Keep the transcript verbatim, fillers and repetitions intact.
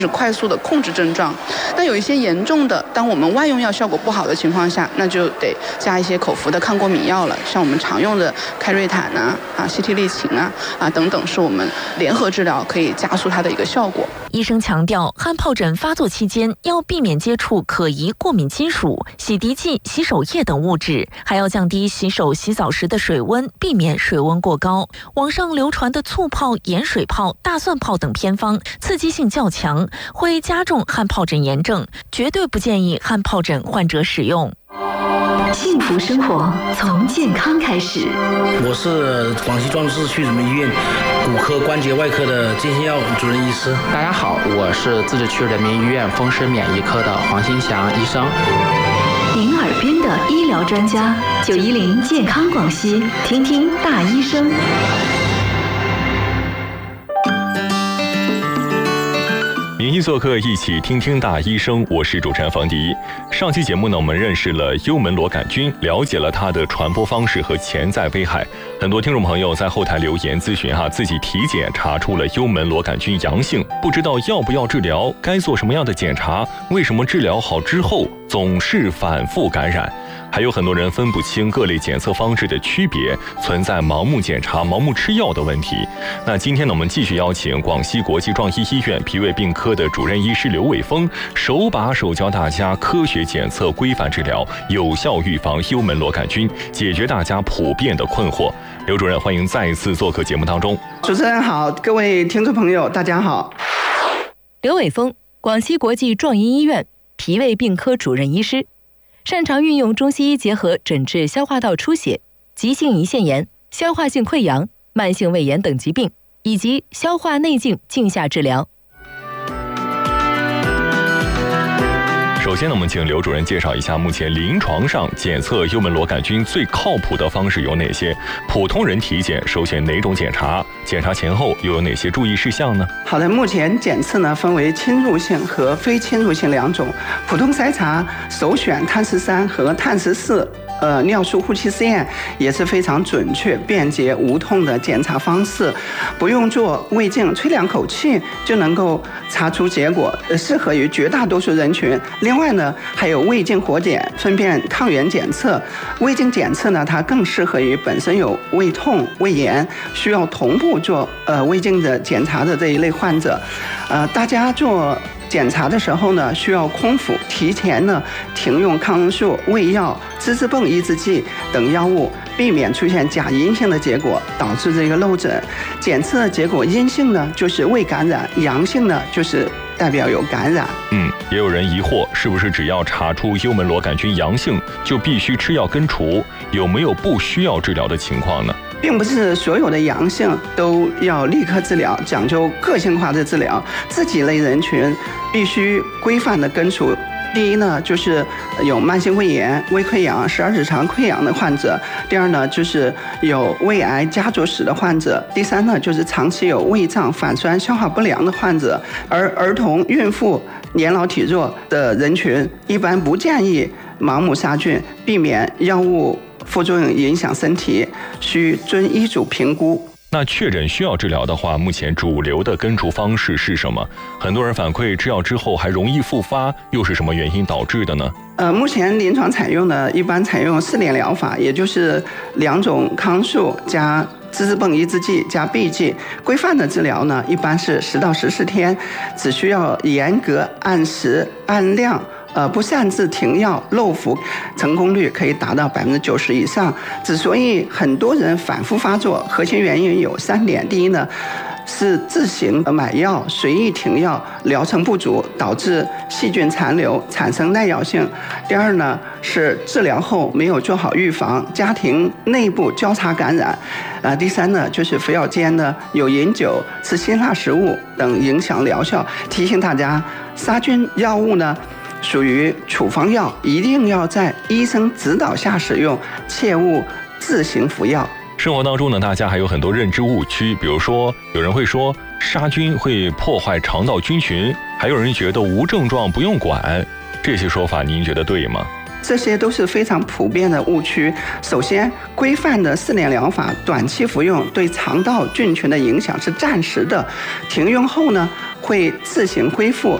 是快速的控制症状。那有一些严重的，当我们外用药效果不好的情况下，那就得加一些口服的抗过敏药了，像我们常用的开瑞坦啊、啊西替利嗪啊、啊等等，是我们联合治疗可以加速它的一个效果。 医生强调，汗疱疹发作期间要避免接触可疑过敏金属、洗涤剂、洗手液等物质，还要降低洗手、洗澡时的水温，避免水温过高。网上流传的醋泡、盐水泡、大蒜泡等偏方，刺激性较强，会加重汗疱疹炎症，绝对不建议汗疱疹患者使用。 幸福生活从健康开始。 我是广西壮士区人民医院骨科关节外科的金星耀主任医师。 大家好，我是自治区人民医院风湿免疫科的黄新祥医生。 您耳边的医疗专家，九一零健康广西，听听大医生。 您一做客，一起听听大医生，我是主持人冯迪。上期节目呢，我们认识了幽门螺杆菌，了解了它的传播方式和潜在危害。很多听众朋友在后台留言咨询哈，自己体检查出了幽门螺杆菌阳性，不知道要不要治疗，该做什么样的检查？为什么治疗好之后总是反复感染？还有很多人分不清各类检测方式的区别，存在盲目检查、盲目吃药的问题。那今天呢，我们继续邀请广西国际壮医医院脾胃病科的主任医师刘伟峰，手把手教大家科学检测、规范治疗，有效预防幽门螺杆菌，解决大家普遍的困惑。刘主任，欢迎再次做客节目当中。 主持人好，各位听众朋友，大家好。 刘伟峰，广西国际壮医医院脾胃病科主任医师。擅长运用中西医结合诊治消化道出血、急性胰腺炎、消化性溃疡、慢性胃炎等疾病，以及消化内镜镜下治疗。 首先呢，我们请刘主任介绍一下目前临床上检测幽门螺杆菌最靠谱的方式有哪些？普通人体检首选哪种检查？检查前后又有哪些注意事项呢？ 好的，目前检测呢分为侵入性和非侵入性两种。普通筛查首选碳十三和碳十四。呃，尿素呼气试验也是非常准确、便捷、无痛的检查方式，不用做胃镜，吹两口气就能够查出结果，呃，适合于绝大多数人群。另外呢，还有胃镜活检、粪便抗原检测。胃镜检测呢，它更适合于本身有胃痛、胃炎，需要同步做呃胃镜的检查的这一类患者。呃，大家做检查的时候呢，需要空腹，提前呢停用抗生素、胃药、支气泵抑制剂等药物，避免出现假阴性的结果，导致这个漏诊。检测结果阴性呢，就是未感染；阳性呢，就是代表有感染。 嗯，也有人疑惑，是不是只要查出幽门螺杆菌阳性，就必须吃药根除？有没有不需要治疗的情况呢？ 并不是所有的阳性都要立刻治疗，讲究个性化的治疗。这几类人群必须规范的根除。第一呢，就是有慢性胃炎、胃溃疡、十二指肠溃疡的患者；第二呢，就是有胃癌家族史的患者；第三呢，就是长期有胃胀、反酸、消化不良的患者。而儿童、孕妇、年老体弱的人群，一般不建议盲目杀菌，避免药物副作用影响身体，需遵医嘱评估。 那确诊需要治疗的话，目前主流的根除方式是什么？很多人反馈吃药之后还容易复发，又是什么原因导致的呢？ 呃，目前临床采用的一般采用四联疗法，也就是两种抗生素加支气泵抑制剂加 B 剂。规范的治疗呢，一般是十到十四天，只需要严格按时按量。呃，不擅自停药漏服，成功率可以达到百分之九十以上。之所以很多人反复发作，核心原因有三点：第一呢，是自行买药、随意停药，疗程不足，导致细菌残留，产生耐药性；第二呢，是治疗后没有做好预防，家庭内部交叉感染；呃，第三呢，就是服药间呢有饮酒、吃辛辣食物等影响疗效。提醒大家，杀菌药物呢，属于处方药，一定要在医生指导下使用，切勿自行服药。 生活当中呢，大家还有很多认知误区，比如说有人会说杀菌会破坏肠道菌群，还有人觉得无症状不用管，这些说法您觉得对吗？ 这些都是非常普遍的误区。首先，规范的四联疗法短期服用对肠道菌群的影响是暂时的，停用后呢，会会自行恢复，